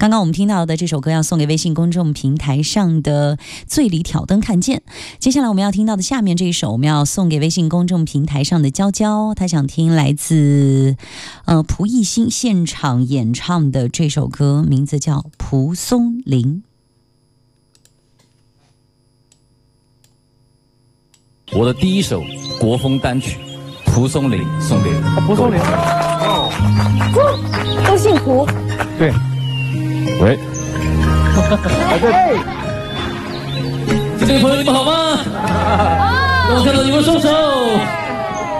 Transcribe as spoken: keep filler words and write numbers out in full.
刚刚我们听到的这首歌要送给微信公众平台上的醉里挑灯看见。接下来我们要听到的下面这一首，我们要送给微信公众平台上的娇娇，她想听来自呃蒲熠星现场演唱的这首歌，名字叫《蒲松龄》。 我的第一首国风单曲《蒲松龄》送给蒲松龄， 哦，都姓蒲。 对， 喂， 哎对， 这位朋友你们好吗？让我看到你们双手。